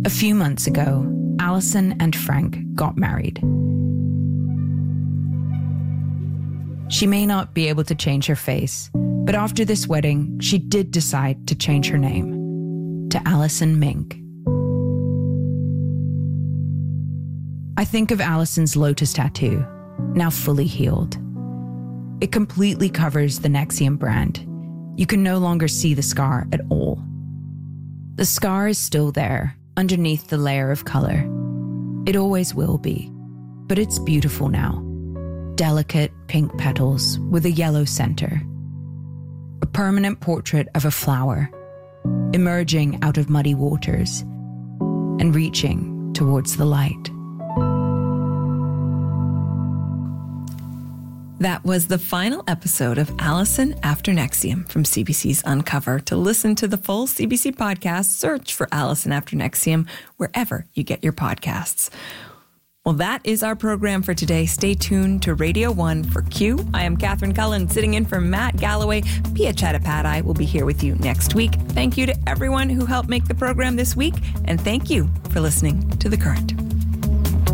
A few months ago, Alison and Frank got married. She may not be able to change her face, but after this wedding, she did decide to change her name to Alison Mink. I think of Alison's lotus tattoo, now fully healed. It completely covers the NXIVM brand. You can no longer see the scar at all. The scar is still there, underneath the layer of color. It always will be, but it's beautiful now. Delicate pink petals with a yellow center. A permanent portrait of a flower, emerging out of muddy waters and reaching towards the light. That was the final episode of Alison After NXIVM from CBC's Uncover. To listen to the full CBC podcast, search for Alison After NXIVM wherever you get your podcasts. Well, that is our program for today. Stay tuned to Radio 1 for Q. I am Catherine Cullen, sitting in for Matt Galloway. Pia Chattopadhyay will be here with you next week. Thank you to everyone who helped make the program this week, and thank you for listening to The Current.